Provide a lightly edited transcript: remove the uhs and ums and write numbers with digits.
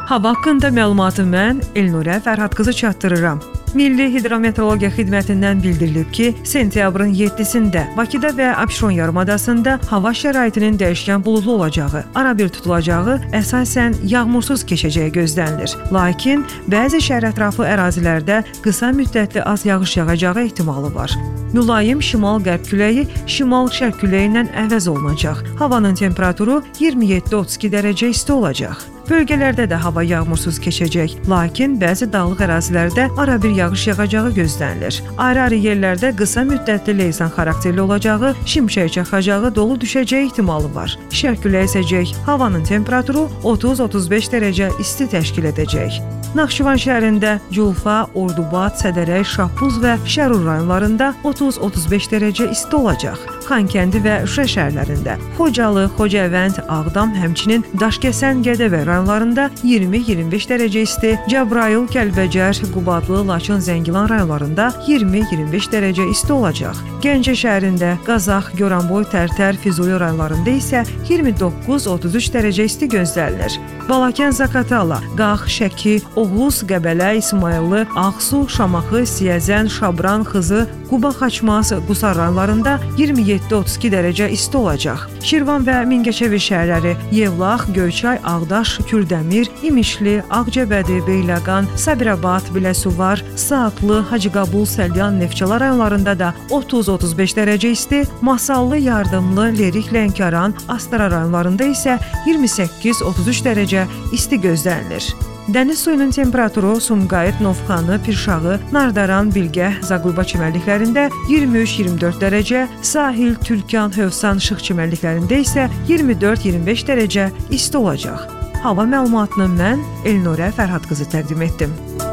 Hava haqqında məlumatı mən Elnurə Fərhad qızı çatdırıram. Milli Hidrometeorologiya Xidmətindən bildirilib ki, sentyabrın 7-sində Bakıda və Abşeron yarımadasında hava şəraitinin dəyişkən buludlu olacağı, arabir tutulacağı, əsasən yağmursuz keçəcəyi gözlənilir. Lakin bəzi şəhər ətrafı ərazilərdə qısa müddətli az yağış yağacağı ehtimalı var. Mülayim şimal-qərb küləyi şimal-şərq küləyi ilə əvəz olunacaq. Havanın temperaturu 27-32 dərəcə isti olacaq. Bölgələrdə də hava yağmursuz keçəcək, lakin bəzi dağlıq ərazilərdə arabir yağış yağacağı gözlənilir. Ayrı-ayrı yerlərdə qısa müddətli leysan xarakterli olacağı, şimşək çaxacağı, dolu düşəcəyi ehtimalı var. Şərq küləyi əsəcək, havanın temperaturu 30-35 dərəcə isti təşkil edəcək. Naxçıvan şəhərində Culfa, Ordubad, Sədərək, Şahbuz və Şərur rayonlarında 30-35 dərəcə isti olacaq. Xankəndi və Şuşa şəhərlərində, Xocalı, Xocavənd, Ağdam, həmçinin Daşkəsən, Gədəbəy rayonlarında 20-25 dərəcə isti, Cəbrayıl, Kəlbəcər, Qubadlı, Laçın, Zəngilan rayonlarında 20-25 dərəcə isti olacaq. Gəncə şəhərində, Qazax, Goranboy, Tərtər, Füzuli rayonlarında isə 29-33 dərəcə isti gözlənilir. Balakən, Zaqatala, Qax, Şəki, Oğuz, Qəbələ, İsmayıllı, Ağsu, Şamaxı, Siyəzən, Şabran, Xızı, Quba, Xaçmaz, Qusar rayonlarında 27-32 dərəcə isti olacaq. Şirvan və Mingəçevir şəhərləri, Yevlax, Göyçay, Ağdaş, Kürdəmir, İmişli, Ağcabədi, Beyləqan, Sabirabad, Biləsuvar, Saatlı, Hacıqabul, Səlyan, Neftçala rayonlarında da 30-35 dərəcə isti, Masallı, Yardımlı, Lerik, Lənkəran, Astara rayonlarında isə 28-33 dərəcə isti gözlənilir. Dəniz suyunun temperaturu Sumqayıt, Novxanı, Pirşağı, Nardaran, Bilgəh, Zaqulba çimərliklərində 23-24 dərəcə, Sahil, Türkan, Hövsan, Şıx çimərliklərində isə 24-25 dərəcə isti olacaq. Hava məlumatını mən Elnurə Fərhad qızı təqdim etdim.